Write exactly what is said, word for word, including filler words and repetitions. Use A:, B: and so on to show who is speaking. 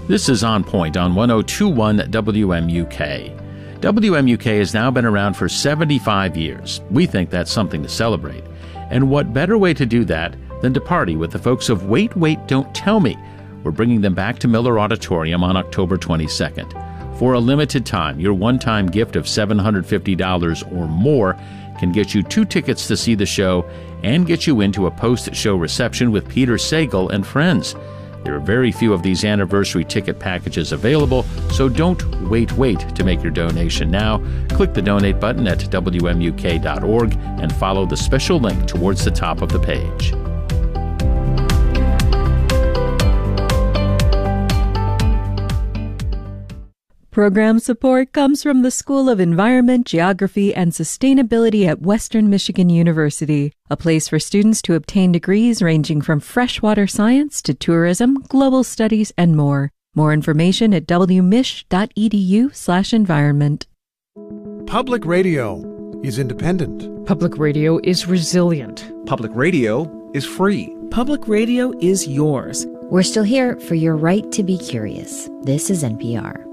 A: This is On Point on one oh two point one W M U K. W M U K has now been around for seventy-five years. We think that's something to celebrate. And what better way to do that than to party with the folks of Wait, Wait, Don't Tell Me. We're bringing them back to Miller Auditorium on October twenty-second. For a limited time, your one-time gift of seven hundred fifty dollars or more can get you two tickets to see the show and get you into a post-show reception with Peter Sagal and friends. There are very few of these anniversary ticket packages available, so don't wait, wait to make your donation now. Click the donate button at W M U K dot org and follow the special link towards the top of the page.
B: Program support comes from the School of Environment, Geography, and Sustainability at Western Michigan University, a place for students to obtain degrees ranging from freshwater science to tourism, global studies, and more. More information at w mich dot e d u slash environment.
C: Public radio is independent.
D: Public radio is resilient.
E: Public radio is free.
F: Public radio is yours.
G: We're still here for your right to be curious. This is N P R.